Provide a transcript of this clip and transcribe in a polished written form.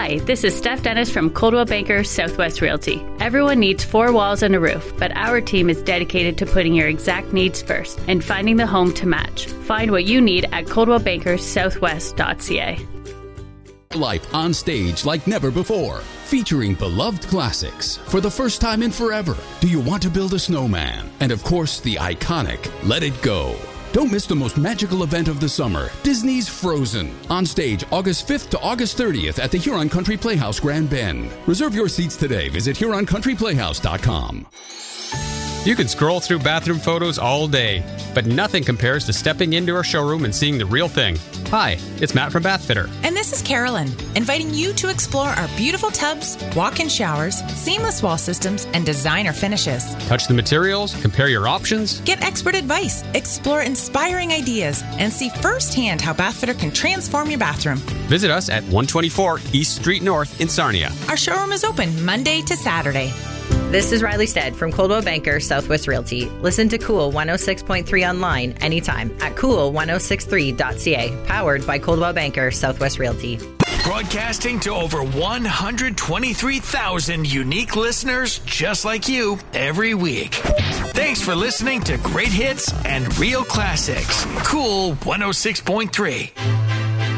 Hi, this is Steph Dennis from Coldwell Banker Southwest Realty. Everyone needs 4 walls and a roof, but our team is dedicated to putting your exact needs first and finding the home to match. Find what you need at coldwellbankersouthwest.ca. Life on stage like never before, featuring beloved classics for the first time in forever. Do you want to build a snowman? And of course, the iconic Let It Go. Don't miss the most magical event of the summer, Disney's Frozen. On stage August 5th to August 30th at the Huron Country Playhouse, Grand Bend. Reserve your seats today. Visit HuronCountryPlayhouse.com. You can scroll through bathroom photos all day, but nothing compares to stepping into our showroom and seeing the real thing. Hi, it's Matt from Bathfitter. And this is Carolyn, inviting you to explore our beautiful tubs, walk-in showers, seamless wall systems, and designer finishes. Touch the materials, compare your options. Get expert advice, explore inspiring ideas, and see firsthand how Bathfitter can transform your bathroom. Visit us at 124 East Street North in Sarnia. Our showroom is open Monday to Saturday. This is Riley Stead from Coldwell Banker Southwest Realty. Listen to Cool 106.3 online anytime at cool1063.ca. Powered by Coldwell Banker Southwest Realty. Broadcasting to over 123,000 unique listeners just like you every week. Thanks for listening to Great Hits and Real Classics. Cool 106.3.